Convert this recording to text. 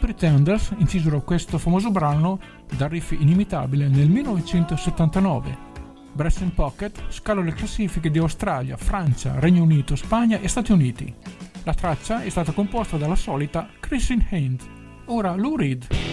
Pretenders incisero questo famoso brano dal riff inimitabile nel 1979. Brass in Pocket scala le classifiche di Australia, Francia, Regno Unito, Spagna e Stati Uniti. La traccia è stata composta dalla solita Christine Hynde. Ora Lou Reed.